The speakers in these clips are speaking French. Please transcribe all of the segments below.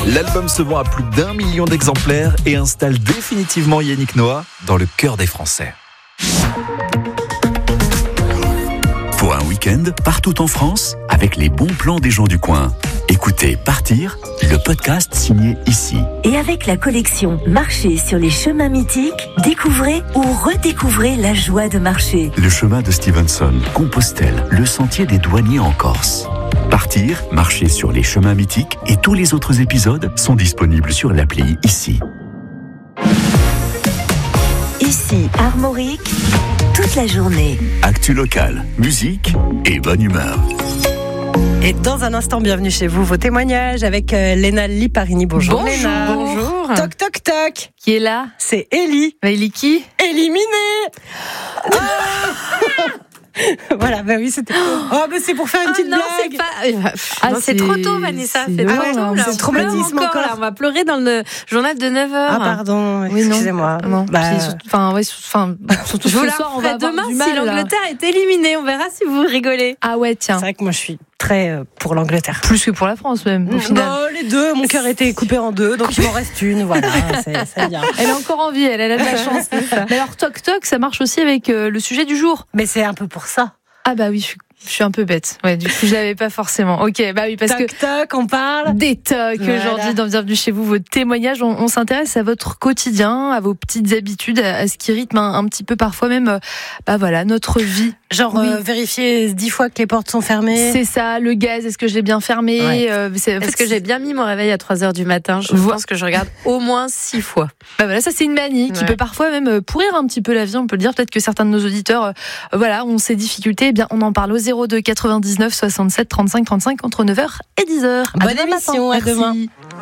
L'album se vend à plus d'1 million d'exemplaires et installe définitivement Yannick Noah dans le cœur des Français. Pour un week-end partout en France, avec les bons plans des gens du coin. Écoutez Partir, le podcast signé Ici. Et avec la collection Marcher sur les chemins mythiques, découvrez ou redécouvrez la joie de marcher. Le chemin de Stevenson, Compostelle, le sentier des douaniers en Corse. Partir, marcher sur les chemins mythiques et tous les autres épisodes sont disponibles sur l'appli Ici. Ici, Armorique, toute la journée. Actu locale, musique et bonne humeur. Et dans un instant, bienvenue chez vous, vos témoignages avec Léna Liparini. Bonjour Léna. Bonjour. Toc toc toc. Qui est là? C'est Ellie. Ellie qui? Éliminée. Voilà, bah oui, c'était. Oh, mais c'est pour faire une petite non, blague. C'est pas. C'est trop tôt, Vanessa. C'est trop tôt. C'est le traumatisme encore. Là, on va pleurer dans le journal de 9h. Ah, pardon. Oui, excusez-moi. Non. Surtout je vous ce la soir, on va referai avoir demain du mal, si l'Angleterre est éliminée. On verra si vous rigolez. Ah ouais, tiens. C'est vrai que moi, je suis très pour l'Angleterre. Plus que pour la France, même. Au final. Non, les deux. Mon cœur était coupé en deux, donc il m'en reste une. Voilà, c'est bien. Elle est encore en vie. Elle a de la chance. Mais alors, toc toc, ça marche aussi avec le sujet du jour. Mais c'est un peu pour ça. Ah bah oui, je suis un peu bête. Ouais, du coup, je l'avais pas forcément. Ok, bah oui, parce toc, que toc, on parle des tocs aujourd'hui dans Bienvenue chez vous, votre témoignage. On s'intéresse à votre quotidien, à vos petites habitudes, à ce qui rythme un petit peu parfois même, notre vie. Genre vérifier 10 fois que les portes sont fermées. C'est ça, le gaz, est-ce que je l'ai bien fermé? Est-ce que j'ai bien mis mon réveil à 3h du matin? Je pense que je regarde au moins 6 fois. Bah voilà, ça c'est une manie qui peut parfois même pourrir un petit peu la vie, on peut le dire. Peut-être que certains de nos auditeurs ont ces difficultés. Eh bien, on en parle au 02 99 67 35 35 entre 9h et 10h. Bonne émission, à demain.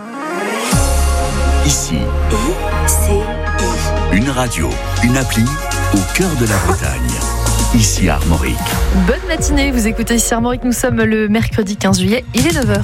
Ici, I-C-I. une radio, une appli au cœur de la Bretagne. Ici Armorique. Bonne matinée, vous écoutez Ici Armorique, nous sommes le mercredi 15 juillet, il est 9h.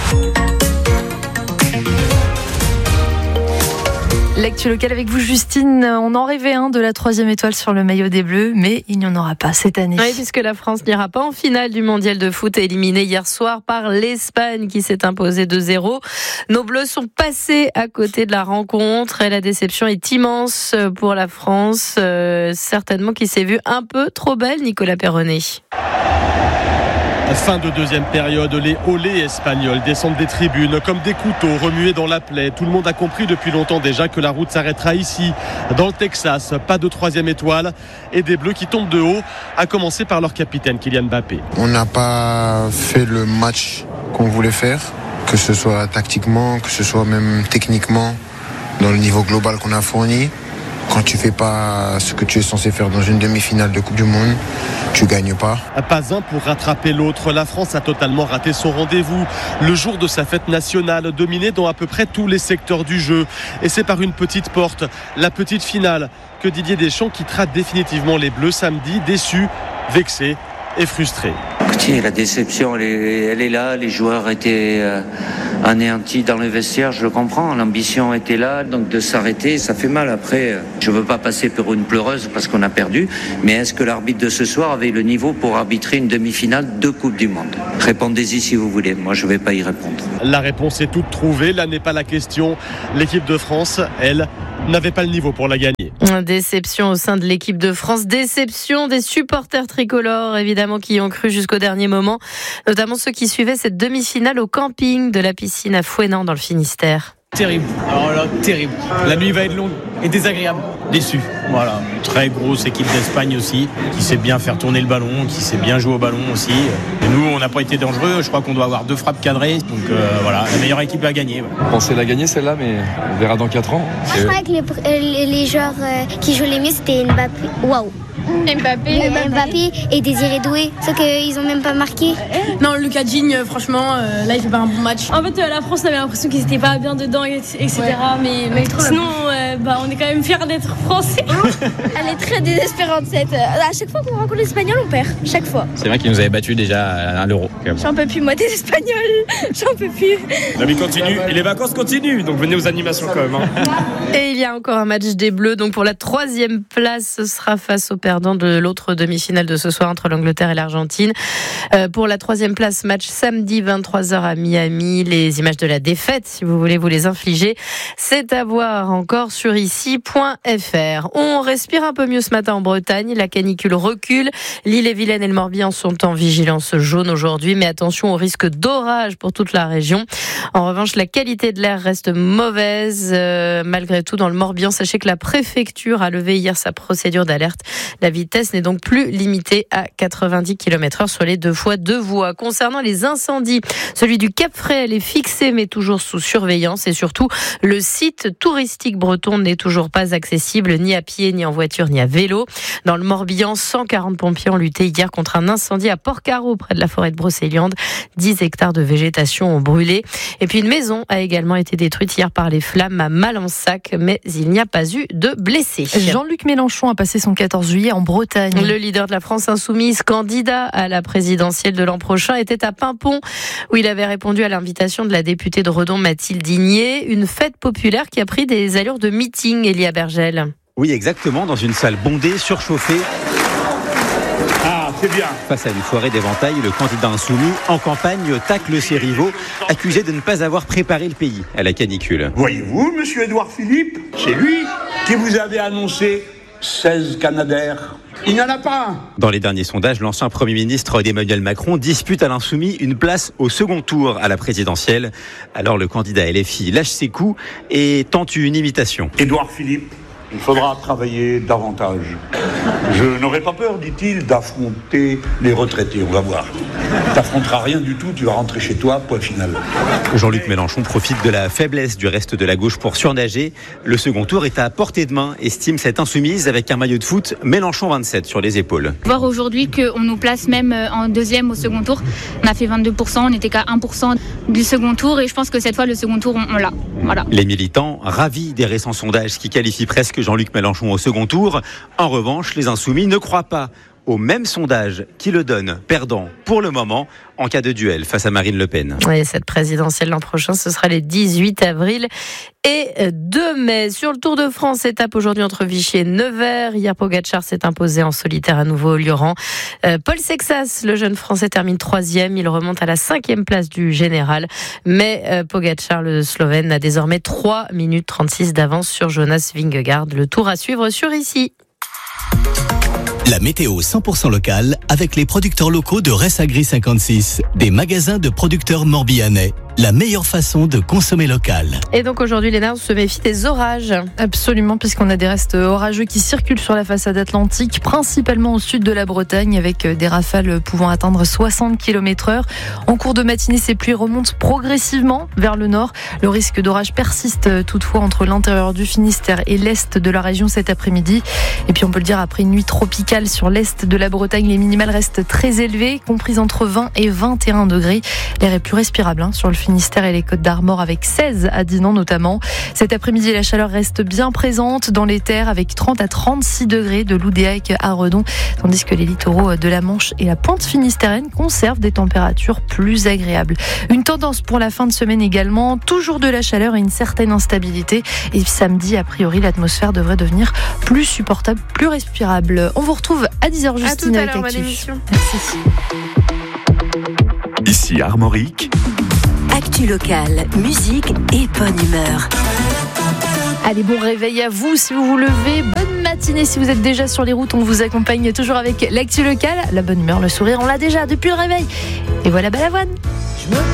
L'actu locale avec vous, Justine. On en rêvait de la 3e étoile sur le maillot des Bleus, mais il n'y en aura pas cette année. Oui, puisque la France n'ira pas en finale du mondial de foot, éliminée hier soir par l'Espagne qui s'est imposée 2-0. Nos Bleus sont passés à côté de la rencontre et la déception est immense pour la France. Certainement qui s'est vue un peu trop belle, Nicolas Perronnet. Fin de deuxième période, les olés espagnols descendent des tribunes comme des couteaux remués dans la plaie. Tout le monde a compris depuis longtemps déjà que la route s'arrêtera ici, dans le Texas. Pas de 3e étoile et des Bleus qui tombent de haut, à commencer par leur capitaine Kylian Mbappé. On n'a pas fait le match qu'on voulait faire, que ce soit tactiquement, que ce soit même techniquement, dans le niveau global qu'on a fourni. Quand tu fais pas ce que tu es censé faire dans une demi-finale de Coupe du Monde, tu gagnes pas. Pas un pour rattraper l'autre. La France a totalement raté son rendez-vous. Le jour de sa fête nationale, dominée dans à peu près tous les secteurs du jeu. Et c'est par une petite porte, la petite finale, que Didier Deschamps quittera définitivement les Bleus samedi, déçus, vexés et frustrés. Écoutez, la déception, elle est là. Les joueurs étaient anéantis dans le vestiaire, je le comprends. L'ambition était là, donc de s'arrêter, ça fait mal. Après, je ne veux pas passer pour une pleureuse parce qu'on a perdu, mais est-ce que l'arbitre de ce soir avait le niveau pour arbitrer une demi-finale de Coupe du Monde? Répondez-y si vous voulez, moi je ne vais pas y répondre. La réponse est toute trouvée, là n'est pas la question. L'équipe de France, elle, n'avait pas le niveau pour la gagner. Déception au sein de l'équipe de France, déception des supporters tricolores évidemment qui y ont cru jusqu'au dernier moment, notamment ceux qui suivaient cette demi-finale au camping de la piscine à Fouesnant dans le Finistère. Terrible, alors là, terrible. La nuit va être longue et désagréable. Déçu. Voilà, une très grosse équipe d'Espagne aussi, qui sait bien faire tourner le ballon, qui sait bien jouer au ballon aussi. Et nous, on n'a pas été dangereux. Je crois qu'on doit avoir 2 frappes cadrées. Donc voilà, la meilleure équipe à gagner. Ouais. On pensait la gagner celle-là, mais on verra dans 4 ans. Je crois que les joueurs qui jouaient les mieux, c'était Mbappé. Waouh! Mbappé et Désiré Doué, sauf qu'ils ont même pas marqué. Non, Lucas Digne, franchement, là il fait pas un bon match. En fait, la France, on avait l'impression qu'ils étaient pas bien dedans, etc. Ouais. Mais sinon, on est quand même fiers d'être français. Elle est très désespérante cette. À chaque fois qu'on rencontre les Espagnols, on perd. Chaque fois. C'est vrai qu'ils nous avaient battus déjà à l'Euro. J'en peux plus, moi, des Espagnols. J'en peux plus. La vie continue et les vacances continuent, donc venez aux animations quand même. Et il y a encore un match des Bleus, donc pour la 3e place, ce sera face au perdant perdants de l'autre demi-finale de ce soir entre l'Angleterre et l'Argentine. Pour la 3e place, match samedi 23h à Miami. Les images de la défaite, si vous voulez vous les infliger, c'est à voir encore sur ici.fr. On respire un peu mieux ce matin en Bretagne. La canicule recule. L'Ille-et-Vilaine et le Morbihan sont en vigilance jaune aujourd'hui, mais attention au risque d'orage pour toute la région. En revanche, la qualité de l'air reste mauvaise. Malgré tout, dans le Morbihan, sachez que la préfecture a levé hier sa procédure d'alerte. La vitesse n'est donc plus limitée à 90 km/h sur les 2x2 voies. Concernant les incendies, celui du Cap Fréhel est fixé mais toujours sous surveillance, et surtout le site touristique breton n'est toujours pas accessible ni à pied, ni en voiture, ni à vélo. Dans le Morbihan, 140 pompiers ont lutté hier contre un incendie à Port-Carreau près de la forêt de Brocéliande. 10 hectares de végétation ont brûlé. Et puis une maison a également été détruite hier par les flammes à Malensac, mais il n'y a pas eu de blessés. Jean-Luc Mélenchon a passé son 14 juillet en Bretagne. Le leader de la France insoumise, candidat à la présidentielle de l'an prochain, était à Paimpont, où il avait répondu à l'invitation de la députée de Redon, Mathilde Digné. Une fête populaire qui a pris des allures de meeting, Elia Bergel. Oui, exactement, dans une salle bondée, surchauffée. Ah, c'est bien. Face à une soirée d'éventail, le candidat insoumis en campagne tacle ses rivaux, accusés de ne pas avoir préparé le pays à la canicule. Voyez-vous, monsieur Édouard Philippe, c'est lui qui vous avait annoncé 16 Canadair. Il n'y en a pas un. Dans les derniers sondages, l'ancien Premier ministre d'Emmanuel Macron dispute à l'insoumis une place au second tour à la présidentielle. Alors le candidat LFI lâche ses coups et tente une imitation. Édouard Philippe, il faudra travailler davantage. Je n'aurai pas peur, dit-il, d'affronter les retraités. On va voir. T'affronteras rien du tout, tu vas rentrer chez toi, point final. Jean-Luc Mélenchon profite de la faiblesse du reste de la gauche pour surnager. Le second tour est à portée de main, estime cette insoumise avec un maillot de foot Mélenchon 27 sur les épaules. Voir aujourd'hui qu'on nous place même en deuxième au second tour. On a fait 22%, on n'était qu'à 1% du second tour, et je pense que cette fois le second tour on l'a. Voilà. Les militants ravis des récents sondages qui qualifient presque Jean-Luc Mélenchon au second tour. En revanche, les insoumis ne croient pas au même sondage qui le donne perdant pour le moment en cas de duel face à Marine Le Pen. Et cette présidentielle l'an prochain, ce sera les 18 avril et 2 mai. Sur le Tour de France, étape aujourd'hui entre Vichy et Nevers. Hier, Pogačar s'est imposé en solitaire à nouveau au Lioran. Paul Sexas, le jeune Français, termine 3e. Il remonte à la 5e place du général. Mais Pogačar, le Slovène, a désormais 3 minutes 36 d'avance sur Jonas Vingegaard. Le Tour à suivre sur ici. La météo 100% locale avec les producteurs locaux de Ressagri 56, des magasins de producteurs morbihanais. La meilleure façon de consommer local. Et donc aujourd'hui, Léna, on se méfie des orages. Absolument, puisqu'on a des restes orageux qui circulent sur la façade atlantique, principalement au sud de la Bretagne, avec des rafales pouvant atteindre 60 km/h. En cours de matinée, ces pluies remontent progressivement vers le nord. Le risque d'orage persiste toutefois entre l'intérieur du Finistère et l'est de la région cet après-midi. Et puis on peut le dire, après une nuit tropicale sur l'est de la Bretagne, les minimales restent très élevées, comprises entre 20 et 21 degrés. L'air est plus respirable sur le Finistère et les Côtes d'Armor, avec 16 à Dinan notamment. Cet après-midi, la chaleur reste bien présente dans les terres, avec 30 à 36 degrés de Loudéac à Redon, tandis que les littoraux de la Manche et la pointe finistérienne conservent des températures plus agréables. Une tendance pour la fin de semaine également, toujours de la chaleur et une certaine instabilité. Et samedi, a priori, l'atmosphère devrait devenir plus supportable, plus respirable. On vous retrouve à 10h, Justine, avec Actu. Merci. Ici Armorique. Actu locale, musique et bonne humeur. Allez, bon réveil à vous si vous vous levez. Bonne matinée si vous êtes déjà sur les routes. On vous accompagne toujours avec l'actu locale. La bonne humeur, le sourire, on l'a déjà depuis le réveil. Et voilà Balavoine.